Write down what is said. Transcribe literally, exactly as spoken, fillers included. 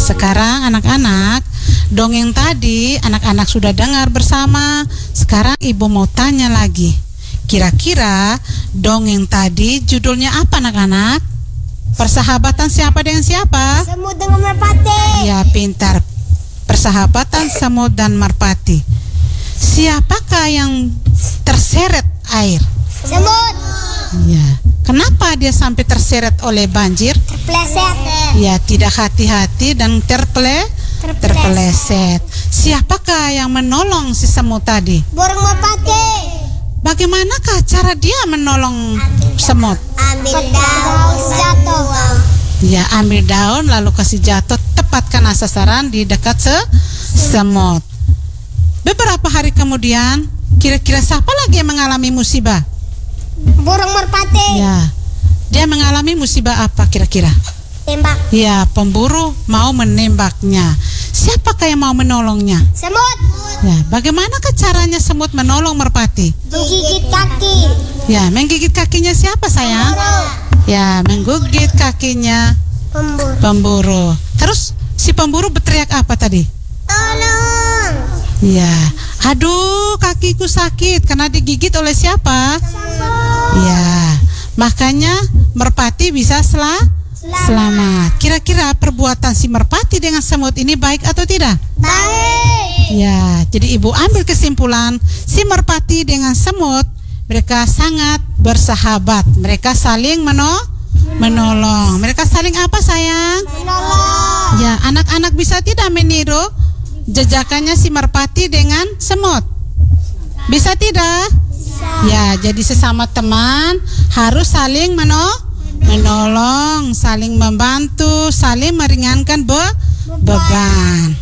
sekarang anak-anak, dongeng tadi anak-anak sudah dengar bersama. Sekarang ibu mau tanya lagi. Kira-kira dongeng tadi judulnya apa anak-anak? Persahabatan siapa dengan siapa? Semut dengan merpati. Ya, pintar. Persahabatan semut dan merpati. Siapakah yang terseret air? Semut. Ya. Kenapa dia sampai terseret oleh banjir? Terpleset. Ya, tidak hati-hati dan terple Terpleset. terpeleset. Siapakah yang menolong si semut tadi? Burung merpati. Bagaimanakah cara dia menolong semut? Ambil daun jatuh. Ya, ambil daun lalu kasih jatuh, tepatkan sasaran di dekat se semut. Beberapa hari kemudian, kira-kira siapa lagi yang mengalami musibah? Burung merpati. Ya, dia mengalami musibah apa kira-kira? Tembak. Ya, pemburu mau menembaknya. Siapakah yang mau menolongnya? Semut. Ya, bagaimanakah caranya semut menolong merpati? Menggigit kaki. Ya, menggigit kakinya siapa sayang? Ya, menggigit kakinya Pemburu. pemburu. Terus si pemburu berteriak apa tadi? Tolong. Ya, aduh kakiku sakit karena digigit oleh siapa? Ya, makanya merpati bisa sel selamat. Kira-kira perbuatan si merpati dengan semut ini baik atau tidak? Baik. Ya, jadi ibu ambil kesimpulan si merpati dengan semut mereka sangat bersahabat. Mereka saling meno menolong. Mereka saling apa sayang? Menolong. Ya, anak-anak bisa tidak meniru jejakannya si merpati dengan semut? Bisa tidak? Ya, jadi sesama teman harus saling meno menolong, saling membantu, saling meringankan be beban.